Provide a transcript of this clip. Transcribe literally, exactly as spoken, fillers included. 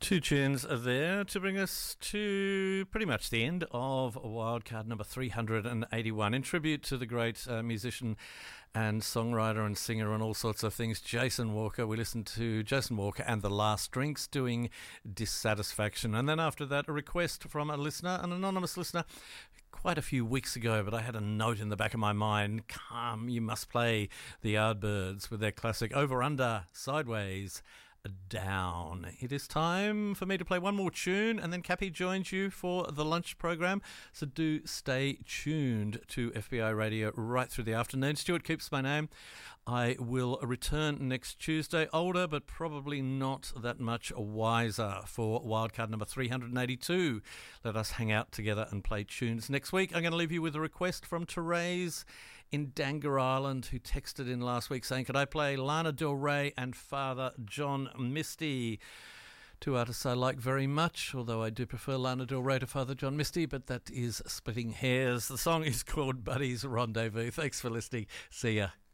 Two tunes are there to bring us to pretty much the end of Wildcard number three hundred eighty-one, in tribute to the great uh, musician and songwriter and singer and all sorts of things, Jason Walker. We listened to Jason Walker and The Last Drinks doing Dissatisfaction. And then after that, a request from a listener, an anonymous listener, quite a few weeks ago, but I had a note in the back of my mind, come, you must play the Yardbirds with their classic Over Under Sideways Down. It is time for me to play one more tune, and then Cappy joins you for the lunch program, so do stay tuned to F B I Radio right through the afternoon. Stuart Keeps my name. I will return next Tuesday, older but probably not that much wiser, for Wildcard number three hundred eighty-two. Let us hang out together and play tunes next week. I'm going to leave you with a request from Therese in Dangar Island, who texted in last week saying, could I play Lana Del Rey and Father John Misty? Two artists I like very much, although I do prefer Lana Del Rey to Father John Misty, but that is splitting hairs. The song is called Buddy's Rendezvous. Thanks for listening. See ya.